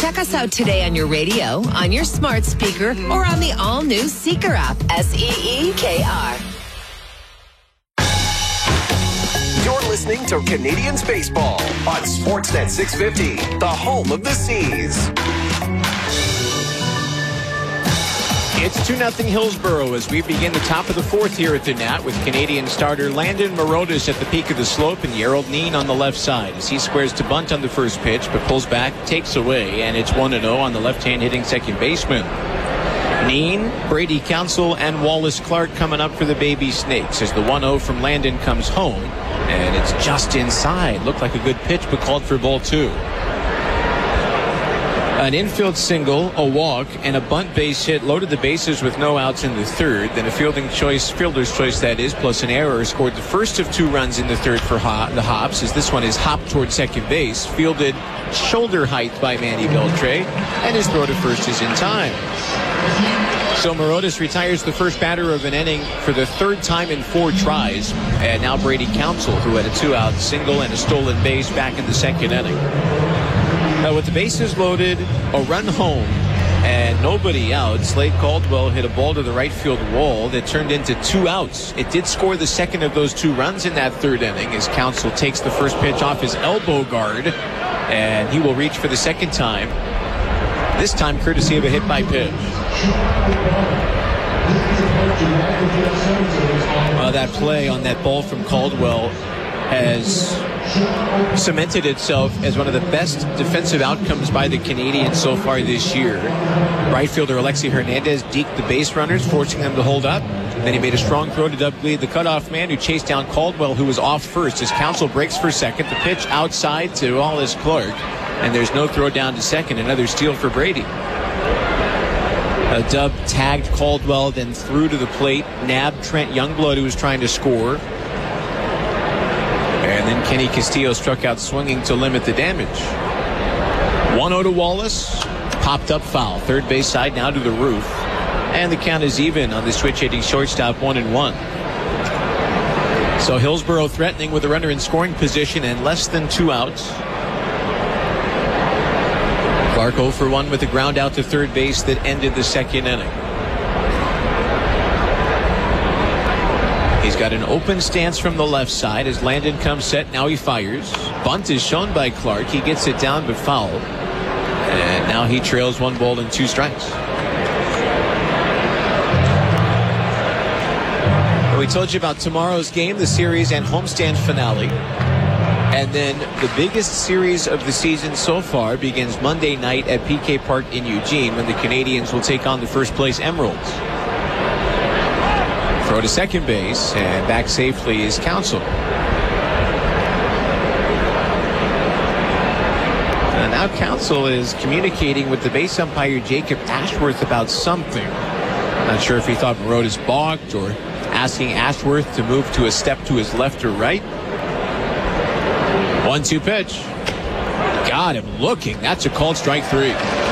Check us out today on your radio, on your smart speaker, or on the all-new Seeker app. SEEKR. You're listening to Canadians Baseball on Sportsnet 650, the home of the Seas. It's 2-0 Hillsborough as we begin the top of the fourth here at the Nat with Canadian starter Landon Morotis at the peak of the slope and Gerald Neen on the left side as he squares to bunt on the first pitch but pulls back, takes away, and it's 1-0 on the left-hand hitting second baseman. Neen, Brady Council, and Wallace Clark coming up for the Baby Snakes as the 1-0 from Landon comes home, and it's just inside. Looked like a good pitch but called for ball two. An infield single, a walk, and a bunt base hit loaded the bases with no outs in the third. Then a fielder's choice that is, plus an error, scored the first of 2 runs in the third for the Hops, as this one is hopped toward second base, fielded shoulder height by Manny Beltre, and his throw to first is in time. So Morotis retires the first batter of an inning for the third time in 4 tries. And now Brady Council, who had a 2-out single and a stolen base back in the second inning. With the bases loaded, a run home, and nobody out, Slade Caldwell hit a ball to the right field wall that turned into 2 outs. It did score the second of those 2 runs in that third inning as Council takes the first pitch off his elbow guard, and he will reach for the second time, this time courtesy of a hit by pitch. That play on that ball from Caldwell has cemented itself as one of the best defensive outcomes by the Canadians so far this year. Right fielder Alexi Hernandez deked the base runners, forcing them to hold up. Then he made a strong throw to Doug Gleed, the cutoff man, who chased down Caldwell, who was off first. As Council breaks for second, the pitch outside to Wallace Clark, and there's no throw down to second. Another steal for Brady. Dub tagged Caldwell, then threw to the plate, nabbed Trent Youngblood, who was trying to score. And then Kenny Castillo struck out swinging to limit the damage. 1-0 to Wallace. Popped up foul. Third base side now to the roof. And the count is even on the switch hitting shortstop, 1-1. So Hillsborough threatening with a runner in scoring position and less than 2 outs. Clark 0 for 1 with a ground out to third base that ended the second inning. He's got an open stance from the left side as Landon comes set. Now he fires. Bunt is shown by Clark. He gets it down but foul. And now he trails 1 ball and 2 strikes. We told you about tomorrow's game, the series and homestand finale. And then the biggest series of the season so far begins Monday night at PK Park in Eugene when the Canadians will take on the first place Emeralds. Throw to second base, and back safely is Council. And now Council is communicating with the base umpire Jacob Ashworth about something. Not sure if he thought Morotis balked or asking Ashworth to move to a step to his left or right. 1-2 pitch. Got him looking. That's a called strike 3.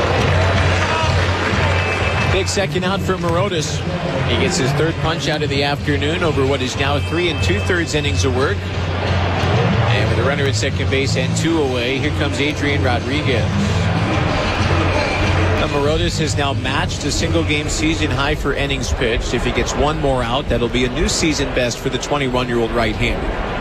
Big second out for Morotis. He gets his third punch out of the afternoon over what is now 3 2/3 innings of work. And with a runner at second base and 2 away, here comes Adrian Rodriguez. Morotis has now matched a single-game season high for innings pitched. If he gets 1 more out, that'll be a new season best for the 21-year-old right-hander.